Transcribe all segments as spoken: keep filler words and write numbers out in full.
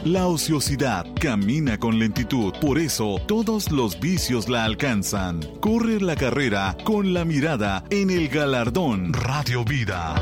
La ociosidad camina con lentitud, por eso todos los vicios la alcanzan. Corre la carrera con la mirada en el galardón. Radio Vida.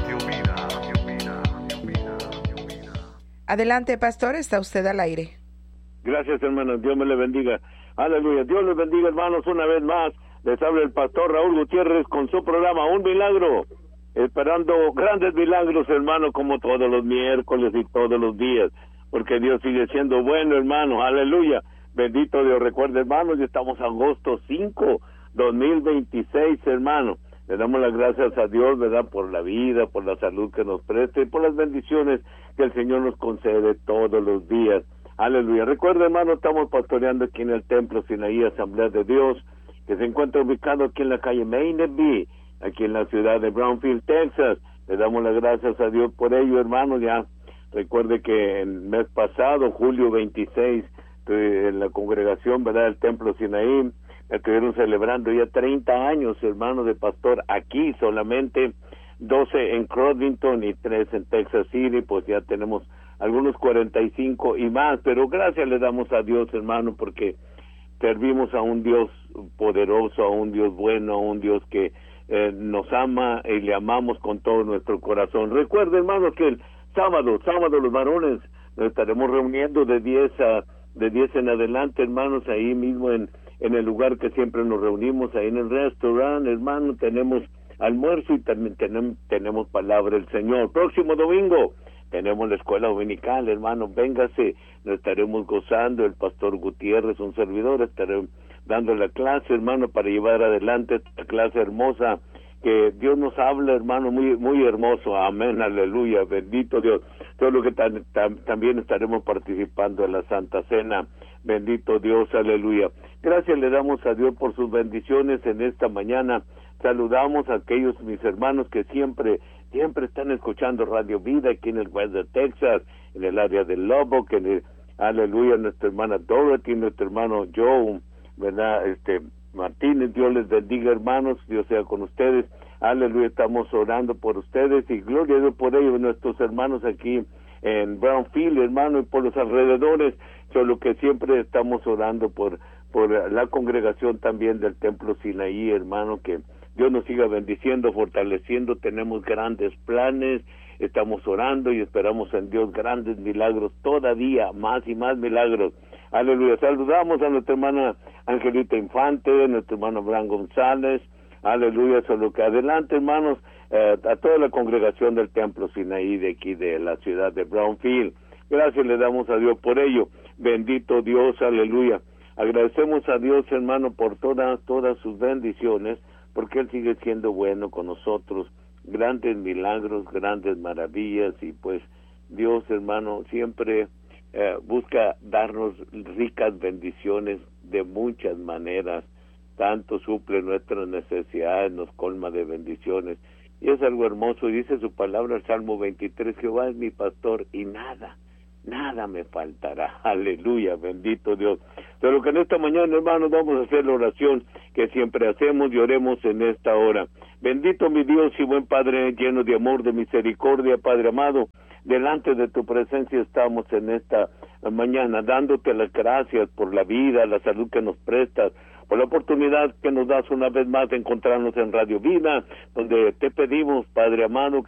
Adelante, pastor, está usted al aire. Gracias, hermanos, Dios me le bendiga. Aleluya, Dios les bendiga, hermanos, una vez más. Les habla el pastor Raúl Gutiérrez con su programa Un Milagro, esperando grandes milagros, hermano, como todos los miércoles y todos los días, porque Dios sigue siendo bueno, hermano, aleluya, bendito Dios. Recuerda, hermanos, ya estamos a agosto cinco, dos mil veintiséis, hermano, le damos las gracias a Dios, ¿verdad?, por la vida, por la salud que nos presta y por las bendiciones que el Señor nos concede todos los días, aleluya. Recuerda, hermano, estamos pastoreando aquí en el Templo Sinaí, Asamblea de Dios, que se encuentra ubicado aquí en la calle Maynard, aquí en la ciudad de Brownfield, Texas. Le damos las gracias a Dios por ello, hermano. Ya recuerde que el mes pasado, julio veintiséis, en la congregación, ¿verdad?, del Templo Sinaí, estuvieron celebrando ya treinta años, hermano, de pastor aquí, solamente doce en Crosvington y tres en Texas City, pues ya tenemos algunos cuarenta y cinco y más, pero gracias le damos a Dios, hermano, porque servimos a un Dios poderoso, a un Dios bueno, a un Dios que eh, nos ama y le amamos con todo nuestro corazón. Recuerden, hermanos, que el sábado, sábado los varones nos estaremos reuniendo de diez a de diez en adelante, hermanos, ahí mismo en en el lugar que siempre nos reunimos, ahí en el restaurante, hermano, tenemos almuerzo y también tenemos, tenemos palabra del Señor. Próximo domingo tenemos la escuela dominical, hermano, véngase, nos estaremos gozando, el pastor Gutiérrez, un servidor, estaré dando la clase, hermano, para llevar adelante esta clase hermosa, que Dios nos habla, hermano, muy muy hermoso, amén, aleluya, bendito Dios. Todo lo que tan, tan, también estaremos participando en la Santa Cena, bendito Dios, aleluya. Gracias le damos a Dios por sus bendiciones en esta mañana. Saludamos a aquellos mis hermanos que siempre siempre están escuchando Radio Vida aquí en el West de Texas, en el área de Lubbock, en el, aleluya, nuestra hermana Dorothy, nuestro hermano Joe, ¿verdad?, este Martínez. Dios les bendiga, hermanos, Dios sea con ustedes, aleluya. Estamos orando por ustedes y gloria a Dios por ellos, nuestros hermanos aquí en Brownfield, hermano, y por los alrededores, solo que siempre estamos orando por por la congregación también del Templo Sinaí, hermano, que Dios nos siga bendiciendo, fortaleciendo. Tenemos grandes planes, estamos orando y esperamos en Dios grandes milagros, todavía más y más milagros, aleluya. Saludamos a nuestra hermana Angelita Infante, a nuestro hermano Abraham González, aleluya. Solo que adelante, hermanos, eh, a toda la congregación del Templo Sinaí de aquí de la ciudad de Brownfield, gracias le damos a Dios por ello, bendito Dios, aleluya. Agradecemos a Dios, hermano, por todas todas sus bendiciones, porque Él sigue siendo bueno con nosotros, grandes milagros, grandes maravillas, y pues Dios, hermano, siempre eh, busca darnos ricas bendiciones de muchas maneras, tanto suple nuestras necesidades, nos colma de bendiciones, y es algo hermoso. Dice su palabra, el Salmo veintitrés, Jehová es mi pastor y nada, nada me faltará, aleluya, bendito Dios. Pero que en esta mañana, hermanos, vamos a hacer la oración que siempre hacemos y oremos en esta hora. Bendito mi Dios y buen Padre, lleno de amor, de misericordia, Padre amado, delante de tu presencia estamos en esta mañana, dándote las gracias por la vida, la salud que nos prestas, por la oportunidad que nos das una vez más de encontrarnos en Radio Vida, donde te pedimos, Padre amado,